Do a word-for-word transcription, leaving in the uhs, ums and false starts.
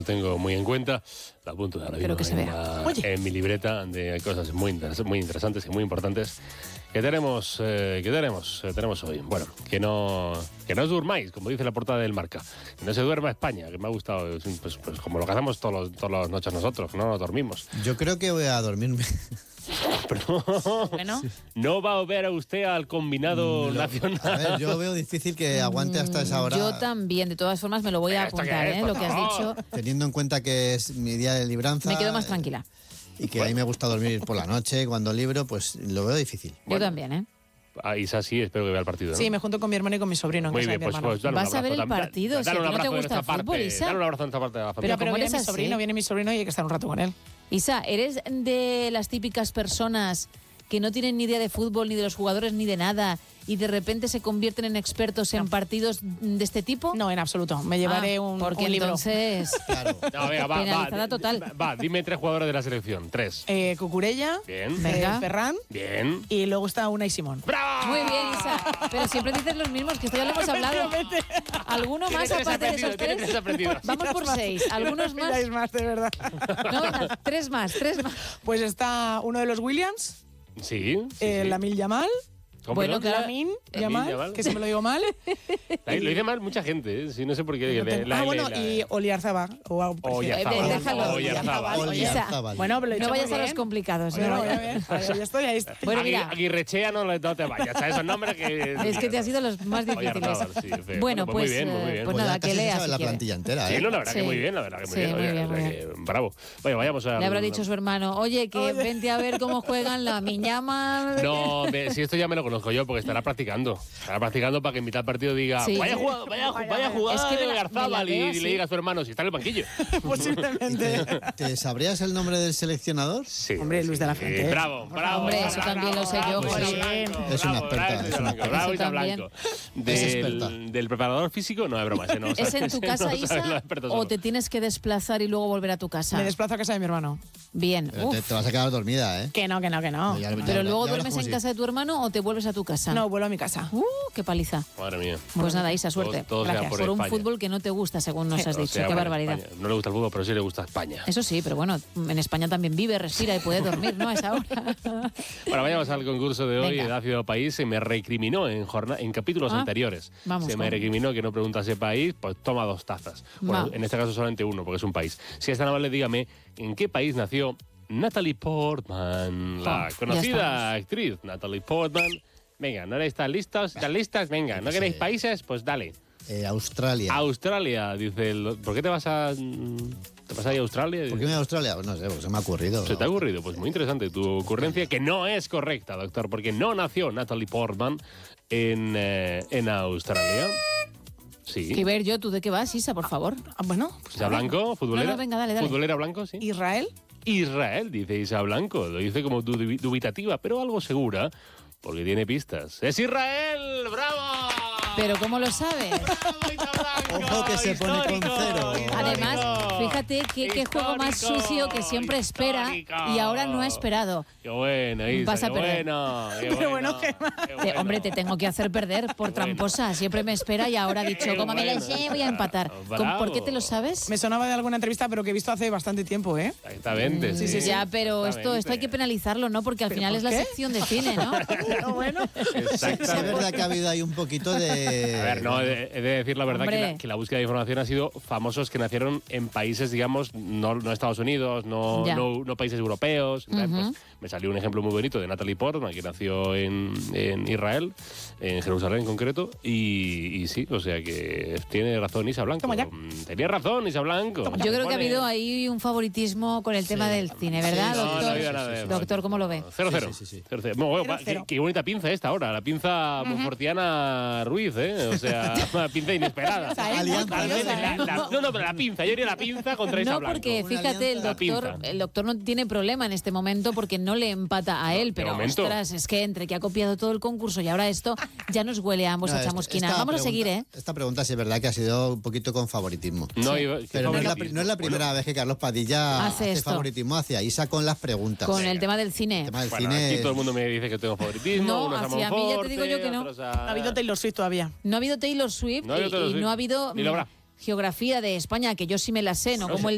Tengo muy en cuenta, la apunto ahora mismo que se en, vea. la, en mi libreta de cosas muy, interes muy interesantes y muy importantes que tenemos, eh, que tenemos, eh, tenemos hoy. Bueno, que no, que no os durmáis, como dice la portada del Marca. Que no se duerma España, que me ha gustado, pues, pues como lo que hacemos todos los, todas las noches nosotros, no nos dormimos. Yo creo que voy a dormirme. Pero bueno, ¿no va a ver a usted al combinado lo, nacional? A ver, yo veo difícil que aguante hasta esa hora. Yo también, de todas formas me lo voy a apuntar, ¿eh? Lo que has dicho. Teniendo en cuenta que es mi día de libranza. Me quedo más tranquila. Y que a mí me gusta dormir por la noche cuando libro, pues lo veo difícil. Yo bueno. también, ¿eh? Ah, Isa sí, espero que vea el partido, ¿no? Sí, me junto con mi hermano y con mi sobrino. Muy bien, pues, pues dale un Vas abrazo. a ver el partido, dale, si dale a ti no te gusta el parte, fútbol, Isa. Dale un abrazo en esta parte de la familia. Pero, pero viene mi así? sobrino, viene mi sobrino y hay que estar un rato con él. Isa, ¿eres de las típicas personas que no tienen ni idea de fútbol, ni de los jugadores, ni de nada, y de repente se convierten en expertos en no. partidos de este tipo? No, en absoluto. Me llevaré ah, un, porque un libro. Entonces, claro. No, venga, va, penalizada va, total. Va, dime tres jugadores de la selección. Tres. Eh, Cucurella. Bien. Eh, Ferran. Bien. Y luego está Unai Simón. ¡Bravo! Muy bien, Isa. Pero siempre dices los mismos, que esto ya lo hemos hablado. ¿Alguno más aparte de esos tres? Vamos por más. seis. ¿Algunos más? más, de verdad. No, venga, tres más, tres más. Pues está uno de los Williams. Sí. sí, eh, sí. Lamine Yamal. Bueno, claro. Lamine Yamal, que si me lo digo mal. Lo dice mal mucha gente, ¿eh? Sí, no sé por qué. No la, ah, bueno, la, y Oliarzabal. O Oyarzábal. Déjalo. Oyarzábal. Bueno, pero no vayas a los complicados. Oye, no, ya estoy, ahí estoy. Bueno, mira. Aguirrechea no, no te vayas a esos nombres que... Es que te ha sido los más difíciles. Sí, bueno, pues, muy bien, muy bien. pues nada, que leas la si plantilla entera, ¿eh? Sí, no, la verdad que muy bien, la verdad que muy bien. Muy bien, muy bien. Bravo. Oye, vayamos a... Le habrá dicho su hermano, oye, que vente a ver cómo juegan la Miñama. No, si esto ya me lo conozco yo, porque estará practicando. Estará practicando para que en mitad del partido diga, sí. vaya, jugada, vaya, vaya jugada es que de Garzábal y, y sí. le diga a su hermano si está en el banquillo. Posiblemente. ¿Te, ¿Te sabrías el nombre del seleccionador? Sí. Hombre, Luis de la Fuente. Sí. Bravo, bravo. Hombre, eso también lo sé yo. Pues es, es una experta. Es una experta. Bravo, Isa Blanco. Del, del preparador físico, no es broma. Ese no ¿Es sabe, en tu casa, no Isa, o te tienes que desplazar y luego volver a tu casa? Me desplazo a casa de mi hermano. Bien. Te, te vas a quedar dormida, ¿eh? Que no, que no, que no. Pero, Pero luego duermes en casa de tu hermano o te vuelves a tu casa. No, vuelvo a mi casa. Uh, qué paliza. Madre mía. Pues nada, Isa, suerte. Todo, todo por, por un fútbol que no te gusta, según nos has dicho. Qué barbaridad. España. No le gusta el fútbol, pero sí le gusta España. Eso sí, pero bueno, en España también vive, respira y puede dormir, ¿no? A esa hora. Bueno, vayamos al concurso de hoy. Venga. El ácido país se me recriminó en, en capítulos ah, anteriores. Vamos, se me vamos. recriminó que no preguntase país, pues toma dos tazas. Bueno, vamos. En este caso solamente uno, porque es un país. Si es tan amable, dígame, ¿en qué país nació Natalie Portman? La oh, conocida actriz Natalie Portman. Venga, ¿no estáis listos? ¿Están listas? Venga, ¿no queréis países? Pues dale. Eh, Australia. Australia, dice el... ¿Por qué te vas a... ¿Te vas a ir a Australia? ¿Por qué me voy a Australia? Pues no sé, porque se me ha ocurrido. ¿Se te ha ocurrido? Pues muy interesante tu ocurrencia, que no es correcta, doctor, porque no nació Natalie Portman en, eh, en Australia. Sí. Y ver yo, ¿tú de qué vas, Isa, por favor? Ah, bueno. Pues Isa Blanco, futbolera. No, no, venga, dale, dale. Futbolera Blanco, sí. ¿Israel? Israel, dice Isa Blanco. Lo dice como dubitativa, pero algo segura, porque tiene pistas. ¡Es Israel! ¡Bravo! ¿Pero cómo lo sabes? Ojo que se pone con cero. Además, fíjate que, qué juego más sucio que siempre espera y ahora no ha esperado. ¡Qué bueno, Isa! Vas a qué perder. Bueno, qué bueno, qué bueno, qué qué bueno. Hombre, te tengo que hacer perder por tramposa. Siempre me espera y ahora ha dicho, Qué como me bueno. lo sé, voy a empatar. Bravo. ¿Por qué te lo sabes? Me sonaba de alguna entrevista, pero que he visto hace bastante tiempo, ¿eh? Exactamente, sí. Sí, sí, ya, pero esto, esto hay que penalizarlo, ¿no? Porque al final es la qué? sección de cine, ¿no? No, bueno. Sí, es verdad que ha habido ahí un poquito de... A ver, no, he de, he de decir la verdad que la, Hombre. que la búsqueda de información ha sido famosos que nacieron en países, digamos, no, no Estados Unidos, no, Ya. no, no países europeos. Entonces, Ujú. pues, me salió un ejemplo muy bonito de Natalie Portman, que nació en, en Israel, en Jerusalén en concreto, y, y sí, o sea que tiene razón Isa Blanco. Toma ya. Mm, Tenía razón Isa Blanco. Yo creo que ha Pone- habido ahí un favoritismo con el tema Sí. del cine, ¿verdad, Sí, No, doctor? no ha habido nada de eso. Doctor, ¿cómo lo ve? Cero, Sí, cero. sí, sí, sí. Cero, cero. Bueno, Cero, qué, cero. qué bonita pinza esta ahora, la pinza monfortiana Ruiz, ¿eh? O sea, una pinza inesperada. Alianza, Totalmente, ¿eh? la- la- no, no, pero la pinza, yo iría la pinza contra Isa No, Blanco. porque Una fíjate, el alianza. doctor, La pinza. el doctor no tiene problema en este momento porque no le empata a él, de pero momento. ostras, es que entre que ha copiado todo el concurso y ahora esto, ya nos huele a ambos No, a esta- chamusquina. esta Vamos a pregunta- seguir, ¿eh? Esta pregunta sí es verdad que ha sido un poquito con favoritismo. No, iba- ¿qué Pero no es, la, favoritismo? no es la primera vez que Carlos Padilla Hace hace, esto. favoritismo hacia Isa con las preguntas. Con el tema del cine. El tema del Bueno, cine. aquí todo el mundo me dice que tengo favoritismo. No, unos a hacia mí ya te digo yo Monforte, que no. otros a- No ha habido Taylor Swift todavía. No ha habido Taylor Swift No ha habido y- Taylor y, Swift. no ha habido Ni lo habrá. geografía de España, que yo sí me la sé, ¿no? No Como sé. el